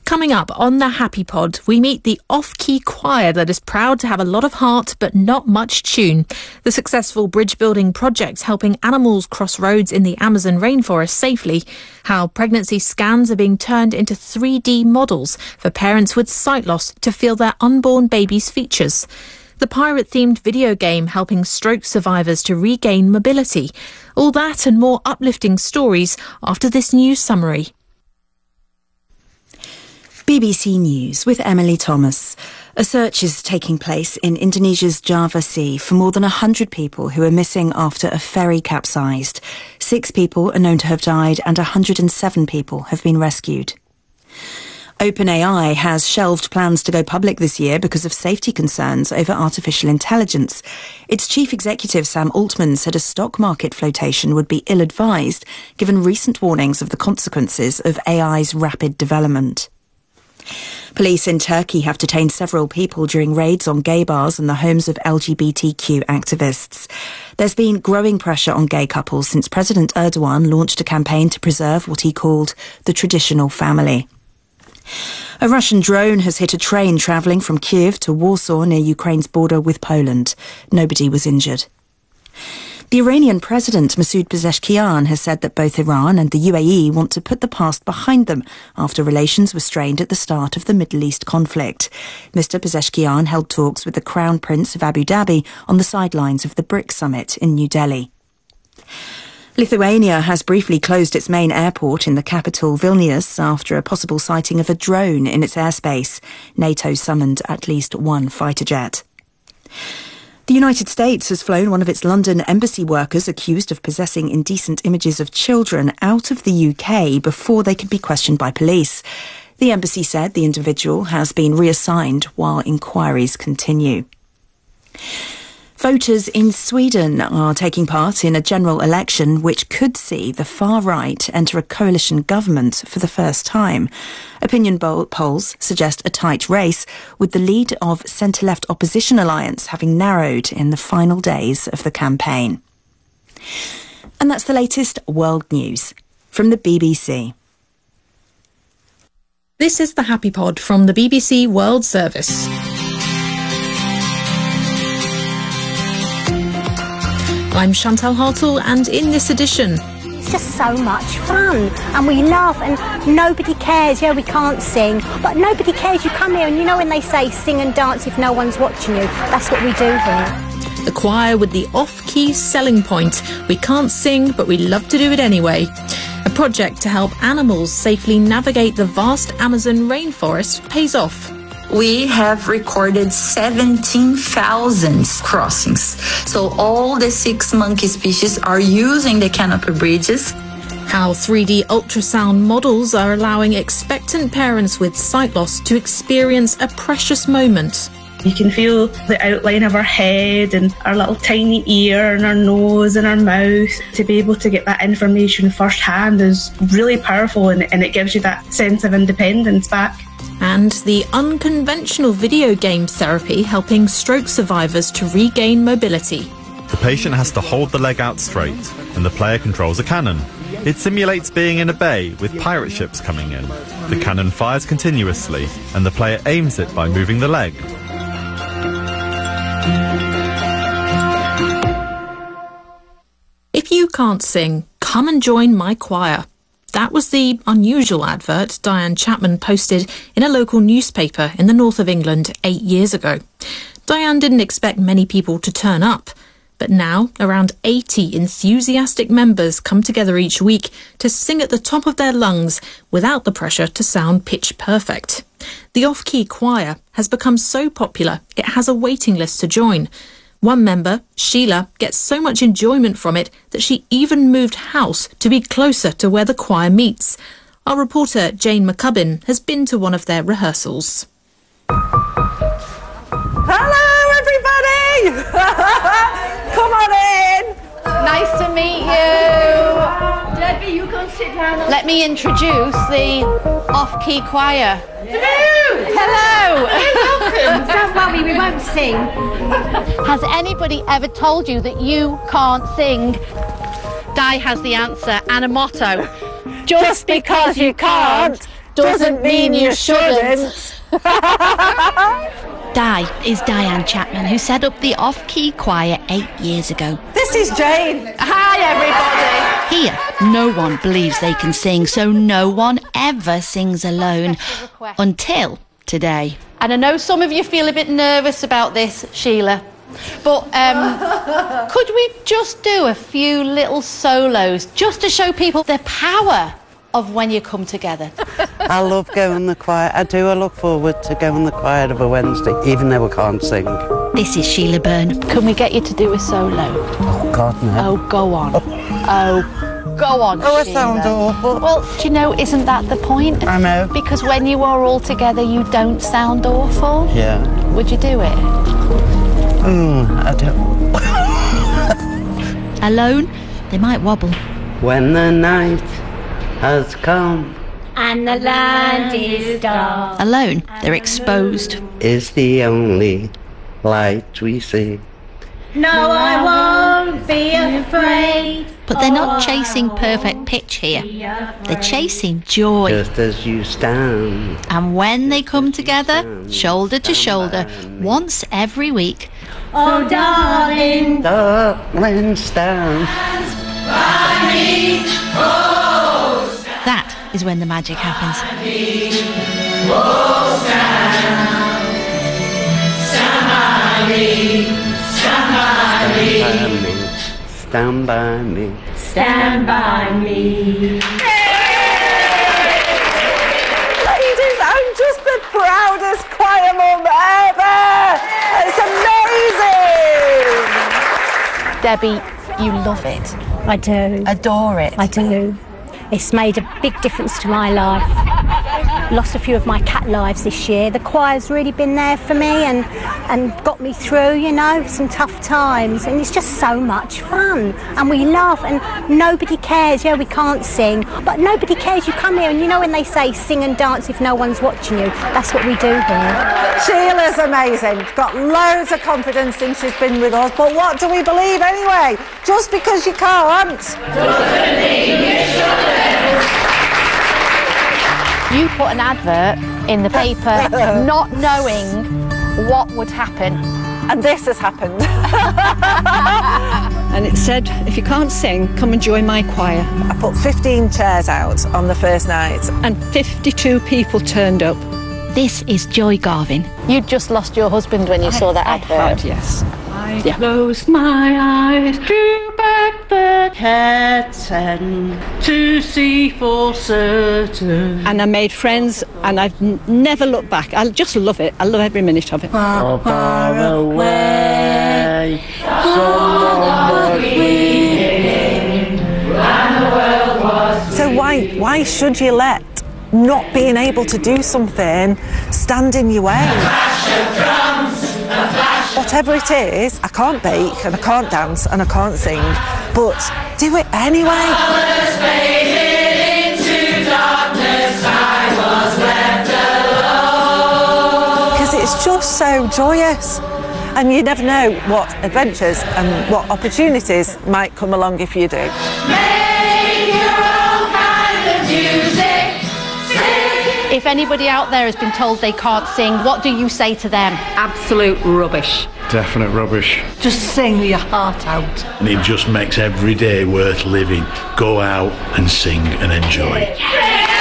Coming up on the Happy Pod, we meet the off-key choir that is proud to have a lot of heart but not much tune. The successful bridge-building project helping animals cross roads in the Amazon rainforest safely. How pregnancy scans are being turned into 3D models for parents with sight loss to feel their unborn baby's features. The pirate-themed video game helping stroke survivors to regain mobility. All that and more uplifting stories after this news summary. BBC News with Emily Thomas. A search is taking place in Indonesia's Java Sea for more than 100 people who are missing after a ferry capsized. 6 people are known to have died and 107 people have been rescued. OpenAI has shelved plans to go public this year because of safety concerns over artificial intelligence. Its chief executive, Sam Altman, said a stock market flotation would be ill-advised given recent warnings of the consequences of AI's rapid development. Police in Turkey have detained several people during raids on gay bars and the homes of LGBTQ activists. There's been growing pressure on gay couples since President Erdogan launched a campaign to preserve what he called the traditional family. A Russian drone has hit a train travelling from Kyiv to Warsaw near Ukraine's border with Poland. Nobody was injured. The Iranian President Masoud Pezeshkian has said that both Iran and the UAE want to put the past behind them after relations were strained at the start of the Middle East conflict. Mr. Pezeshkian held talks with the Crown Prince of Abu Dhabi on the sidelines of the BRICS summit in New Delhi. Lithuania has briefly closed its main airport in the capital Vilnius after a possible sighting of a drone in its airspace. NATO summoned at least one fighter jet. The United States has flown one of its London embassy workers accused of possessing indecent images of children out of the UK before they could be questioned by police. The embassy said the individual has been reassigned while inquiries continue. Voters in Sweden are taking part in a general election which could see the far right enter a coalition government for the first time. Opinion polls suggest a tight race, with the lead of centre-left opposition alliance having narrowed in the final days of the campaign. And that's the latest world news from the BBC. This is the Happy Pod from the BBC World Service. I'm Chantal Hartle, and in this edition... It's just so much fun, and we laugh, and nobody cares. Yeah, we can't sing, but nobody cares. You come here, and you know when they say sing and dance if no one's watching you, that's what we do here. The choir with the off-key selling point. We can't sing, but we love to do it anyway. A project to help animals safely navigate the vast Amazon rainforest pays off. We have recorded 17,000 crossings. So all the 6 monkey species are using the canopy bridges. How 3D ultrasound models are allowing expectant parents with sight loss to experience a precious moment. You can feel the outline of our head and our little tiny ear and our nose and our mouth. To be able to get that information firsthand is really powerful, and it gives you that sense of independence back. And the unconventional video game therapy helping stroke survivors to regain mobility. The patient has to hold the leg out straight, and the player controls a cannon. It simulates being in a bay with pirate ships coming in. The cannon fires continuously, and the player aims it by moving the leg. If you can't sing, come and join my choir. That was the unusual advert Diane Chapman posted in a local newspaper in the north of England 8 years ago. Diane didn't expect many people to turn up, but now around 80 enthusiastic members come together each week to sing at the top of their lungs without the pressure to sound pitch perfect. The off-key choir has become so popular it has a waiting list to join. One member, Sheila, gets so much enjoyment from it that she even moved house to be closer to where the choir meets. Our reporter, Jane McCubbin, has been to one of their rehearsals. Hello, everybody! Come on in! Nice to meet you. Debbie, you can sit down. Let me introduce the off-key choir. Hello! Welcome! Don't worry, we won't sing. Has anybody ever told you that you can't sing? Di has the answer and a motto. Just because you can't doesn't mean you shouldn't. Di is Diane Chapman, who set up the Off-Key Choir 8 years ago. This is Jane. Hi, everybody. Here, no one believes they can sing, so no one ever sings alone. Until today. And I know some of you feel a bit nervous about this, Sheila. But could we just do a few little solos just to show people the power of when you come together? I love going the choir. I do. I look forward to going the choir of a Wednesday, even though I can't sing. This is Sheila Byrne. Can we get you to do a solo? Oh, God, no. Oh, go on. Oh, go on, Oh, it Sheila. sounds awful. Well, do you know, isn't that the point? I know. Because when you are all together, you don't sound awful. Yeah. Would you do it? I don't. Alone, they might wobble. When the night has come And the land is dark. Alone, they're exposed. is the only light we see. No, I won't be afraid. But they're not chasing perfect pitch here. They're chasing joy. Just as you stand. And when they come together, shoulder to shoulder, once every week, Oh, darling. Darling, stand. that is when the magic happens. Stand by me. Stand by me. Ladies, I'm just the proudest choir mum ever. It's amazing. Debbie, you love it. I do. Adore it. I do. It's made a big difference to my life. Lost a few of my cat lives this year. The choir's really been there for me and got me through, you know, some tough times. And it's just so much fun. And we laugh and nobody cares. Yeah, we can't sing, but nobody cares. You come here and you know when they say sing and dance if no one's watching you, that's what we do here. Sheila's amazing. Got loads of confidence since she's been with us. But what do we believe anyway? Just because you can't. You put an advert in the paper not knowing what would happen. And this has happened. And it said, if you can't sing, come and join my choir. I put 15 chairs out on the first night. And 52 people turned up. This is Joy Garvin. You just lost your husband when you saw that advert. Yes. I closed my eyes, drew back the curtain to see for certain. And I made friends, and I've never looked back. I just love it. I love every minute of it. Far away, someone was weeping, and the world was. So why should you let not being able to do something stand in your way? Whatever it is, I can't bake and I can't dance and I can't sing, but do it anyway. Because it's just so joyous. And you never know what adventures and what opportunities might come along if you do. If anybody out there has been told they can't sing, what do you say to them? Absolute rubbish. Definite rubbish. Just sing your heart out. And it just makes every day worth living. Go out and sing and enjoy.